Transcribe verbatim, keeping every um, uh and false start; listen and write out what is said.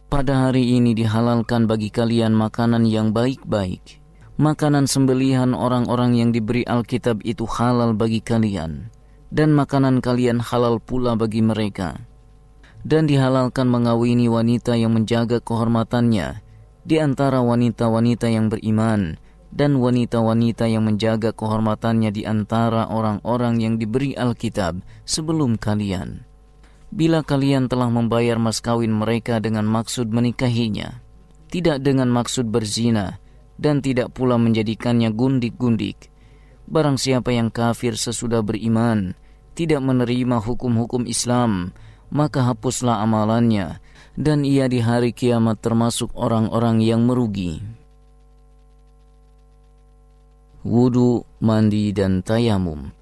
Pada hari ini dihalalkan bagi kalian makanan yang baik-baik. Makanan sembelihan orang-orang yang diberi Alkitab itu halal bagi kalian, dan makanan kalian halal pula bagi mereka. Dan dihalalkan mengawini wanita yang menjaga kehormatannya di antara wanita-wanita yang beriman, dan wanita-wanita yang menjaga kehormatannya di antara orang-orang yang diberi Alkitab sebelum kalian. Bila kalian telah membayar mas kawin mereka dengan maksud menikahinya, tidak dengan maksud berzina, dan tidak pula menjadikannya gundik-gundik, barang siapa yang kafir sesudah beriman, tidak menerima hukum-hukum Islam, maka hapuslah amalannya, dan ia di hari kiamat termasuk orang-orang yang merugi. Wudu, mandi, dan tayamum.